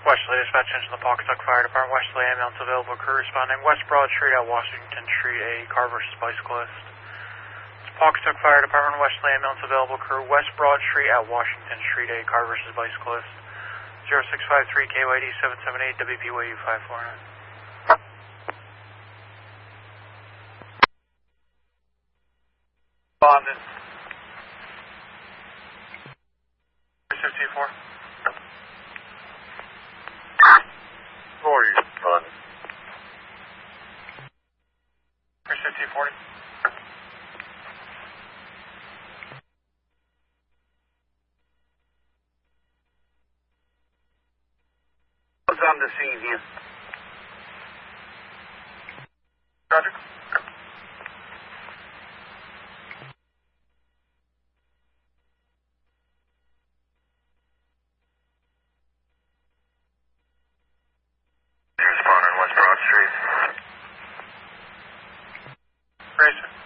Wesley, dispatch engine of the Pawcatuck Fire Department. Wesley, ambulance available. Crew responding. West Broad Street at Washington Street, a car versus bicyclist. It's Pawcatuck Fire Department. Wesley, ambulance available. Crew West Broad Street at Washington Street, a car versus bicyclist. 0653 KYD 778 WPYU 549. Bonded. 54. 40. Bonded. 40. What's on the scene here? Roger. Responder on West Broad Street. Racer.